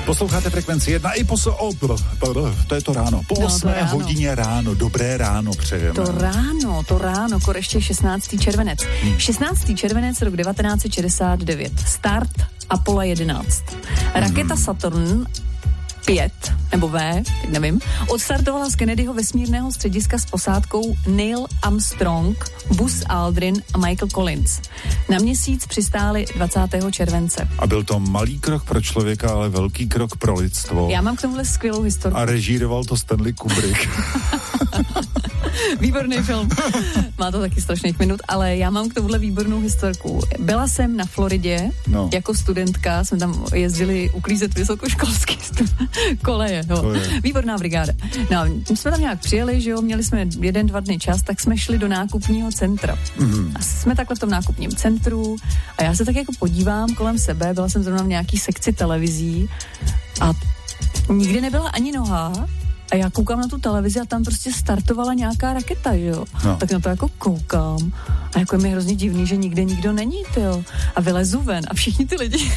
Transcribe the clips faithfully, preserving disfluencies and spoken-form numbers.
Posloucháte Frekvenci jedna i po so, oh, to je to ráno. Po no, osmé ráno. hodině ráno. Dobré ráno přejeme. To ráno, to ráno, konečně šestnáctého červenec. Hmm. šestnáctého červenec rok devatenáct set šedesát devět. Start Apollo jedenáct. Raketa hmm. Saturn pět, nebo V, teď nevím, odstartovala z Kennedyho vesmírného střediska s posádkou Neil Armstrong, Buzz Aldrin a Michael Collins. Na měsíc přistáli dvacátého července. A byl to malý krok pro člověka, ale velký krok pro lidstvo. Já mám k tomuhle skvělou historii. A režíroval to Stanley Kubrick. Výborný film. Má to taky strašných minut, ale já mám k tomuhle výbornou historku. Byla jsem na Floridě no. jako studentka, jsme tam jezdili uklízet vysokoškolský stu- koleje. No. Výborná brigáda. No, my jsme tam nějak přijeli, že jo, měli jsme jeden, dva dny čas, tak jsme šli do nákupního centra. Mm. A jsme takhle v tom nákupním centru a já se tak jako podívám kolem sebe, byla jsem zrovna v nějaký sekci televizí a nikdy nebyla ani noha. A já koukám na tu televizi a tam prostě startovala nějaká raketa, že jo. No. Tak na to jako koukám a jako je mi hrozně divný, že nikde nikdo není, tyjo. A vylezu ven a všichni ty lidi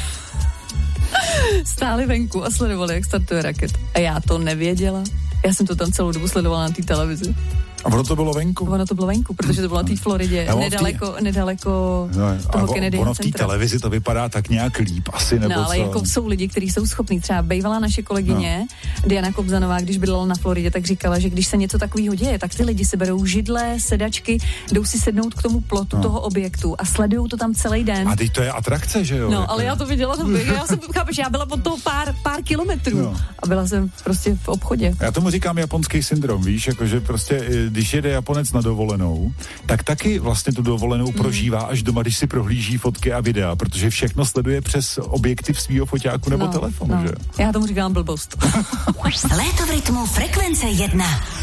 stáli venku a sledovali, jak startuje raketa. A já to nevěděla. Já jsem to tam celou dobu sledovala na té televizi. A ono to bylo venku? Ono to bylo venku, protože to bylo na té Floridě, nedaleko, tý... nedaleko no, toho Kennedyho ono v té televizi to vypadá tak nějak líp asi, nebo no, ale co? jako jsou lidi, kteří jsou schopní. Třeba bývalá naše kolegyně no. Diana Kobzanová, když bydlela na Floridě, tak říkala, že když se něco takového děje, tak ty lidi si berou židle, sedačky, jdou si sednout k tomu plotu no. toho objektu a sledujou to tam celý den. A teď to je atrakce, že jo? No, ale já to viděla, tam, já jsem chápu, že já byla pod toho pár, pár kilometrů no. a byla jsem prostě v obchodě. Já tomu říkám japonský syndrom, víš, jakože prostě, když jede Japonec na dovolenou, tak taky vlastně tu dovolenou mm. prožívá až doma, když si prohlíží fotky a videa, protože všechno sleduje přes objektiv svýho foťáku nebo no, telefonu, no. že? Já tomu říkám blbost. Léto v rytmu Frekvence jedna.